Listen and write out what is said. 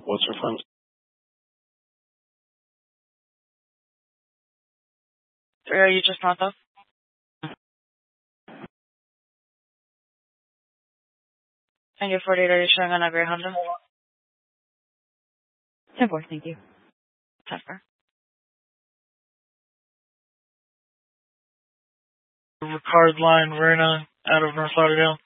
What's your fund? You just not those? And your 48 are you showing on a gray Honda? 10-4, thank you. 10-4. Ricard Line, Verna, out of North Lauderdale.